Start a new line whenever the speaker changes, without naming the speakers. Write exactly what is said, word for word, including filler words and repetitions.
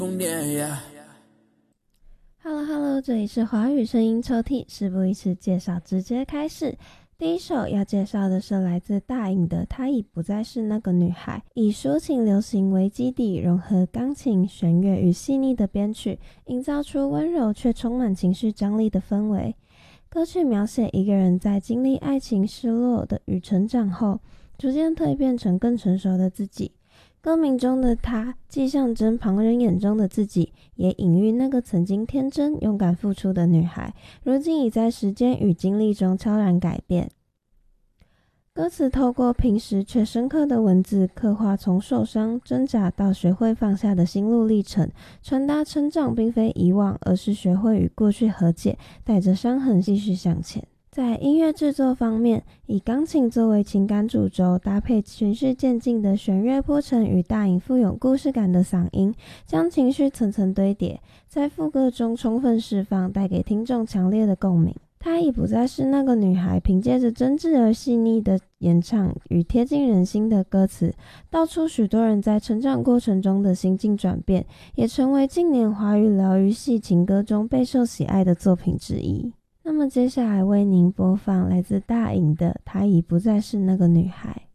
Hello Hello， 这里是华语声音抽屉，事不宜迟，介绍直接开始。第一首要介绍的是来自大颖的《她已不再是那个女孩》，以抒情流行为基底，融合钢琴、弦乐与细腻的编曲，营造出温柔却充满情绪张力的氛围。歌曲描写一个人在经历爱情失落的与成长后，逐渐蜕变成更成熟的自己。歌名中的她既象征旁人眼中的自己，也隐喻那个曾经天真勇敢付出的女孩，如今已在时间与经历中悄然改变。歌词透过平实却深刻的文字，刻画从受伤挣扎到学会放下的心路历程，传达成长并非遗忘，而是学会与过去和解，带着伤痕继续向前。在音乐制作方面，以钢琴作为情感主轴，搭配循序渐进的弦乐铺陈与大颖富有故事感的嗓音，将情绪层层堆叠，在副歌中充分释放，带给听众强烈的共鸣。她已不再是那个女孩，凭借着真挚而细腻的演唱与贴近人心的歌词，道出许多人在成长过程中的心境转变，也成为近年华语疗愈系情歌中备受喜爱的作品之一。那么接下来为您播放来自大颖的《她已不再是那个女孩》。